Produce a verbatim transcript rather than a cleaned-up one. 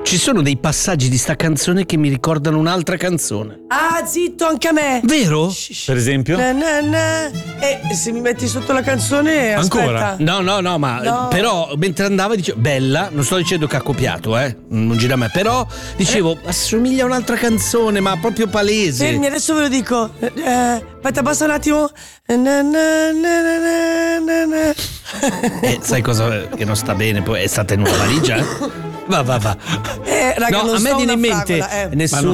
Ci sono dei passaggi di sta canzone che mi ricordano un'altra canzone. Ah, zitto, anche a me. Vero? Per esempio? Na, na, na. E se mi metti sotto la canzone, Ancora? aspetta. No, no, no, ma No. però mentre andava dicevo bella, non sto dicendo che ha copiato, eh, non gira a me, però dicevo assomiglia a un'altra canzone, ma proprio palese. Fermi, adesso ve lo dico. Eh, aspetta, basta un attimo. Na, na, na, na, na, na. Eh, sai cosa che non sta bene? Poi è stata in una valigia? Eh? Va, va, va. Eh, raga, No, non a me so viene una in mente fragola, eh. nessuno.